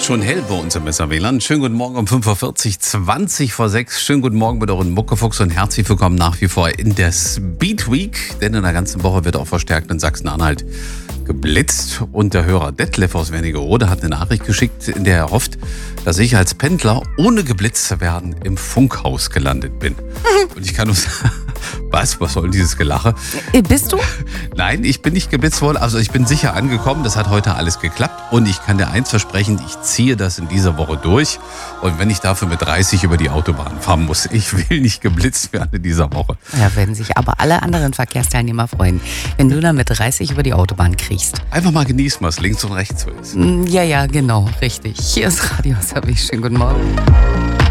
Schon hell bei uns im Messerwählern. Schönen guten Morgen um 5.40 Uhr, 20 vor 6. Schönen guten Morgen mit euren Muckefuchs und herzlich willkommen nach wie vor in der Speed Week. Denn in der ganzen Woche wird auch verstärkt in Sachsen-Anhalt geblitzt. Und der Hörer Detlef aus Wernigerode hat eine Nachricht geschickt, in der er hofft, dass ich als Pendler, ohne geblitzt zu werden, im Funkhaus gelandet bin. Und ich kann nur sagen, was soll dieses Gelache? Bist du? Nein, ich bin nicht geblitzt worden. Also ich bin sicher angekommen. Das hat heute alles geklappt. Und ich kann dir eins versprechen, ich ziehe das in dieser Woche durch. Und wenn ich dafür mit 30 über die Autobahn fahren muss, ich will nicht geblitzt werden in dieser Woche. Da werden sich aber alle anderen Verkehrsteilnehmer freuen, wenn du dann mit 30 über die Autobahn kriegst. Einfach mal genießen, was links und rechts so ist. Ja, genau, richtig. Hier ist Radio Sabi. Schönen guten Morgen.